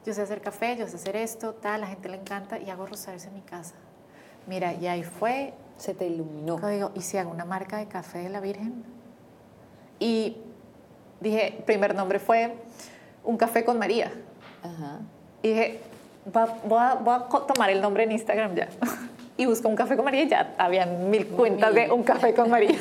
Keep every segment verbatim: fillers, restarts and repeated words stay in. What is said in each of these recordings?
yo sé hacer café, yo sé hacer esto, tal, a la gente le encanta y hago rosarios en mi casa. Mira, y ahí fue... Se te iluminó. Digo, ¿y si hago una marca de café de la Virgen? Y dije, el primer nombre fue Un Café con María. Ajá. Y dije, va, voy, a, voy a tomar el nombre en Instagram ya. Y busco Un Café con María y ya habían mil cuentas mil. de Un Café con María.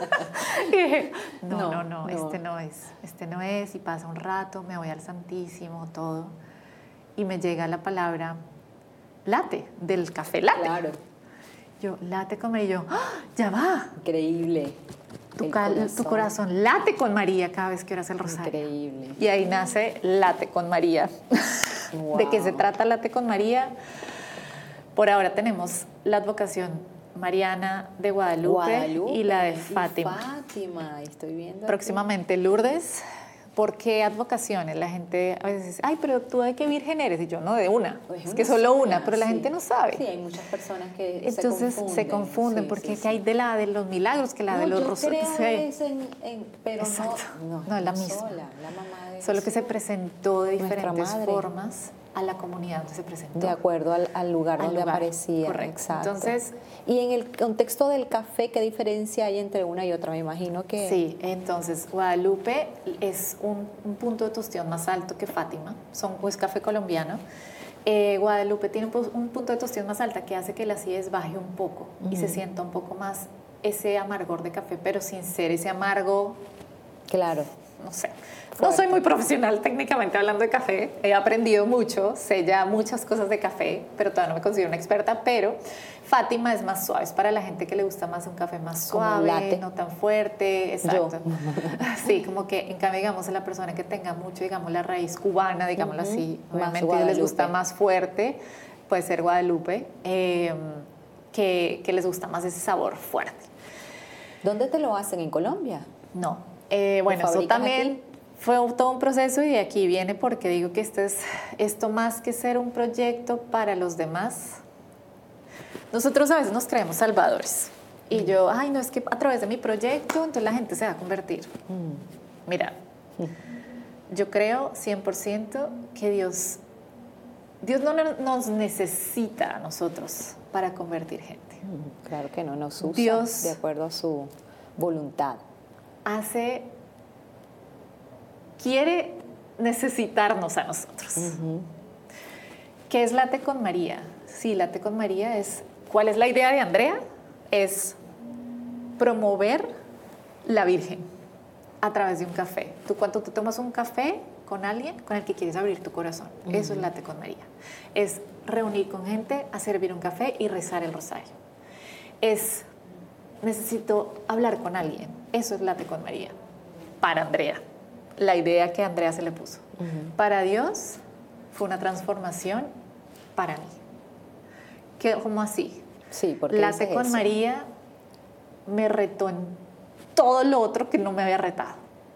Y dije, no, no, no, no, no, este no es. Este no es. Y pasa un rato, me voy al Santísimo, todo. Y me llega la palabra latte, del café latte. Claro. Yo, latte con María. Y yo, ¡ah, ya va! Increíble. Tu, cal, corazón. tu corazón late con María cada vez que oras el rosario. Increíble. Y ahí nace Late con María. Wow. ¿De qué se trata Late con María? Por ahora tenemos la advocación mariana de Guadalupe, Guadalupe y la de Fátima. Fátima, estoy viendo. Próximamente aquí. Lourdes. ¿Por qué advocaciones? La gente a veces dice, ay, pero tú de qué virgen eres. Y yo, no, de una. Pues es una que solo sola, una, pero la sí. gente no sabe. Sí, hay muchas personas que Entonces se confunden. se confunden sí, porque sí, sí. hay de la de los milagros, que la no, de los rosarios. Sí. En, en, pero Exacto. no, no, no es la no misma. Sola, la mamá de Solo que se presentó de diferentes madre. formas a la comunidad donde se presentó. De acuerdo al, al lugar al donde lugar. aparecía. Correcto. Exacto. Entonces, y en el contexto del café, ¿qué diferencia hay entre una y otra? Me imagino que... Sí, entonces Guadalupe es un, un punto de tostión más alto que Fátima, son, es café colombiano. Eh, Guadalupe tiene un, un punto de tostión más alta que hace que la acidez baje un poco uh-huh. y se sienta un poco más ese amargor de café, pero sin ser ese amargo... Claro. No sé. No soy muy profesional técnicamente hablando de café. He aprendido mucho, sé ya muchas cosas de café, pero todavía no me considero una experta. Pero Fátima es más suave, es para la gente que le gusta más un café más suave, no tan fuerte. Exacto. Yo. Sí, como que en cambio, digamos, a la persona que tenga mucho, digamos, la raíz cubana, digámoslo uh-huh. así, obviamente les gusta más fuerte, puede ser Guadalupe, eh, que, que les gusta más ese sabor fuerte. ¿Dónde te lo hacen? ¿En Colombia? No. Eh, bueno, eso también aquí? Fue todo un proceso y de aquí viene porque digo que esto es esto más que ser un proyecto para los demás. Nosotros a veces nos creemos salvadores y mm. yo, ay, no, es que a través de mi proyecto entonces la gente se va a convertir. Mm. Mira, mm. yo creo cien por ciento que Dios, Dios no nos necesita a nosotros para convertir gente. Mm. Claro que no, nos usa Dios de acuerdo a su voluntad. Hace, quiere necesitarnos a nosotros. Uh-huh. ¿Qué es Late con María? Sí, Late con María es, ¿cuál es la idea de Andrea? Es promover la Virgen a través de un café. Tú cuando tú tomas un café con alguien con el que quieres abrir tu corazón, uh-huh. eso es Late con María. Es reunir con gente a servir un café y rezar el rosario. Es necesito hablar con alguien. Eso es Late con María. Para Andrea, la idea que a Andrea se le puso. Uh-huh. Para Dios fue una transformación para mí. ¿Qué, ¿Cómo así? Sí, porque Late con eso. María me retó en todo lo otro que no me había retado.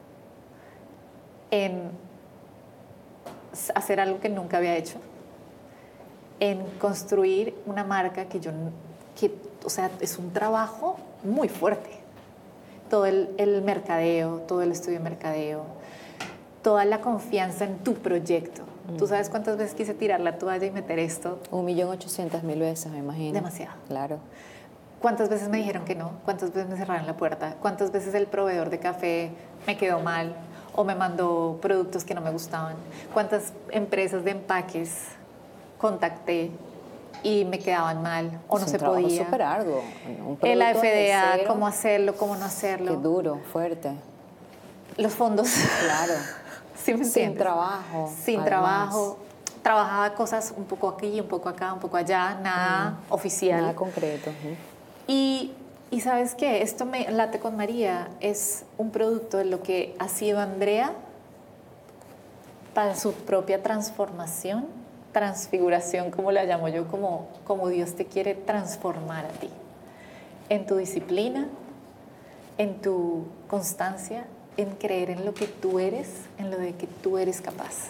En hacer algo que nunca había hecho. En construir una marca que yo... Que, o sea, es un trabajo muy fuerte. Todo el, el mercadeo, todo el estudio de mercadeo, toda la confianza en tu proyecto. Mm. ¿Tú sabes cuántas veces quise tirar la toalla y meter esto? Un millón ochocientas mil veces, me imagino. Demasiado. Claro. ¿Cuántas veces me dijeron que no? ¿Cuántas veces me cerraron la puerta? ¿Cuántas veces el proveedor de café me quedó mal o me mandó productos que no me gustaban? ¿Cuántas empresas de empaques contacté y me quedaban mal o no se podía? Es súper arduo. El A F D A, cómo hacerlo, cómo no hacerlo. Qué duro, fuerte. Los fondos. Claro. ¿Sí me entiendes? Sin trabajo. Sin además. trabajo. Trabajaba cosas un poco aquí, un poco acá, un poco allá, nada mm. oficial. Nada concreto. Uh-huh. Y, y ¿sabes qué? Esto me Late con María es un producto de lo que ha sido Andrea para su propia transformación, transfiguración, como la llamo yo, como, como Dios te quiere transformar a ti. En tu disciplina, en tu constancia, en creer en lo que tú eres, en lo de que tú eres capaz.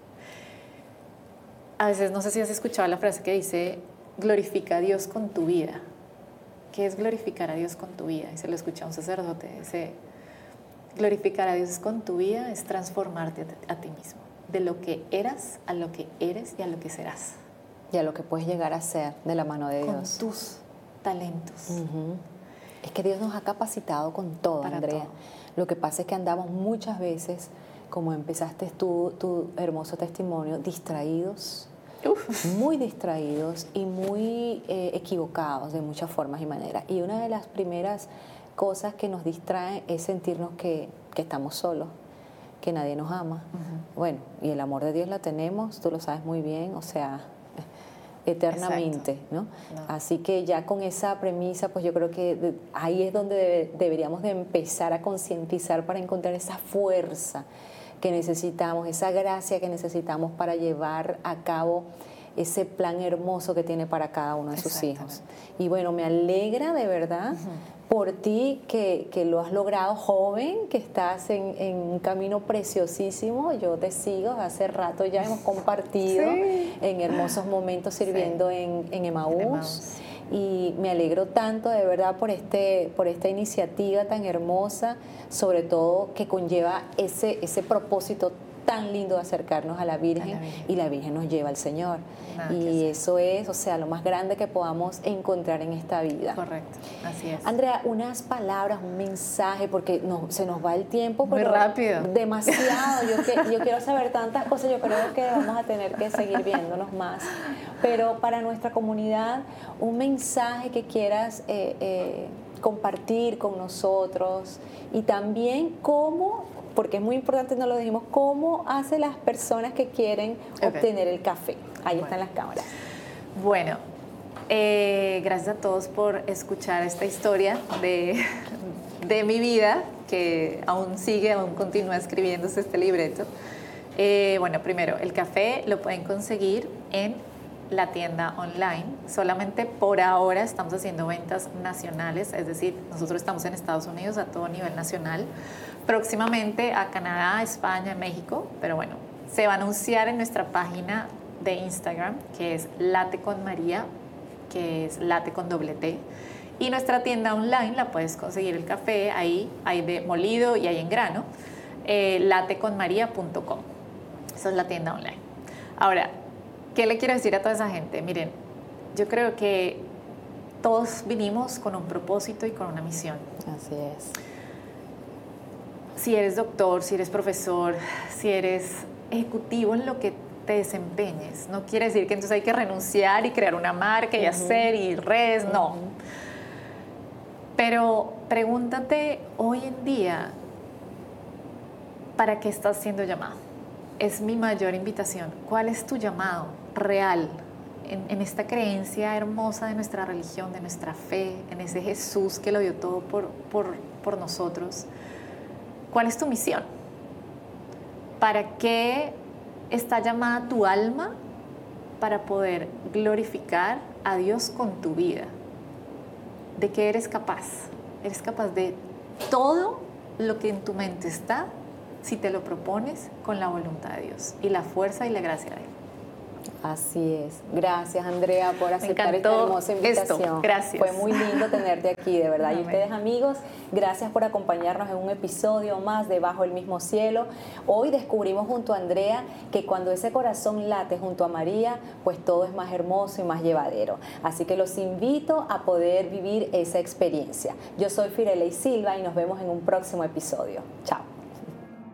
A veces, no sé si has escuchado la frase que dice, glorifica a Dios con tu vida. ¿Qué es glorificar a Dios con tu vida? Y se lo escucha a un sacerdote. Dice, glorificar a Dios con tu vida es transformarte a ti mismo. de lo que eras a lo que eres y a lo que serás. Y a lo que puedes llegar a ser de la mano de con Dios. Con tus talentos. Uh-huh. Es que Dios nos ha capacitado con todo, Para Andrea. todo. Lo que pasa es que andamos muchas veces, como empezaste tú, tu hermoso testimonio, distraídos, Uf. muy distraídos y muy eh, equivocados de muchas formas y maneras. Y una de las primeras cosas que nos distraen es sentirnos que, que estamos solos, que nadie nos ama. Uh-huh. Bueno, y el amor de Dios la tenemos, tú lo sabes muy bien, o sea, eternamente, ¿no? ¿no? Así que ya con esa premisa, pues yo creo que de, ahí es donde debe, deberíamos de empezar a concientizar para encontrar esa fuerza que necesitamos, esa gracia que necesitamos para llevar a cabo ese plan hermoso que tiene para cada uno de sus hijos. Y bueno, me alegra de verdad uh-huh. por ti que, que lo has logrado joven, que estás en, en un camino preciosísimo. Yo te sigo, hace rato ya hemos compartido sí. en hermosos momentos sirviendo sí. en, en Emaús. En Emaús. Y me alegro tanto de verdad por, este, por esta iniciativa tan hermosa, sobre todo que conlleva ese, ese propósito tan lindo de acercarnos a la Virgen, a la Virgen. Y la Virgen nos lleva al Señor. Nada y eso es, o sea, lo más grande que podamos encontrar en esta vida. Correcto, así es. Andrea, unas palabras, un mensaje, porque no, se nos va el tiempo. Muy pero rápido. Demasiado. Yo, que, yo quiero saber tantas cosas, yo creo que vamos a tener que seguir viéndonos más. Pero para nuestra comunidad, un mensaje que quieras eh, eh, compartir con nosotros y también cómo, porque es muy importante, no lo dijimos, cómo hacen las personas que quieren okay. obtener el café. Ahí bueno. están las cámaras. Bueno, eh, gracias a todos por escuchar esta historia de, de mi vida, que aún sigue, aún continúa escribiéndose este libreto. Eh, bueno, primero, el café lo pueden conseguir en la tienda online. Solamente por ahora estamos haciendo ventas nacionales, es decir, nosotros estamos en Estados Unidos a todo nivel nacional, próximamente a Canadá, España, México, pero bueno, se va a anunciar en nuestra página de Instagram, que es Late con María, que es late con doble T, y nuestra tienda online la puedes conseguir el café, ahí hay de molido y hay en grano, eh, late con maría punto com. Esa es la tienda online. Ahora, ¿qué le quiero decir a toda esa gente? Miren, yo creo que todos vinimos con un propósito y con una misión. Así es. Si eres doctor, si eres profesor, si eres ejecutivo en lo que te desempeñes, no quiere decir que entonces hay que renunciar y crear una marca y uh-huh. hacer y redes, uh-huh. no. Pero pregúntate hoy en día, ¿para qué estás siendo llamado? Es mi mayor invitación. ¿Cuál es tu llamado real en, en esta creencia hermosa de nuestra religión, de nuestra fe, en ese Jesús que lo dio todo por, por, por nosotros? ¿Cuál es tu misión? ¿Para qué está llamada tu alma? Para poder glorificar a Dios con tu vida. ¿De qué eres capaz? Eres capaz de todo lo que en tu mente está si te lo propones con la voluntad de Dios y la fuerza y la gracia de Él. Así es. Gracias, Andrea, por aceptar esta hermosa invitación. Esto. Gracias. Fue muy lindo tenerte aquí, de verdad. Amén. Y ustedes, amigos, gracias por acompañarnos en un episodio más de Bajo el Mismo Cielo. Hoy descubrimos junto a Andrea que cuando ese corazón late junto a María, pues todo es más hermoso y más llevadero. Así que los invito a poder vivir esa experiencia. Yo soy Firelei Silva y nos vemos en un próximo episodio. Chao.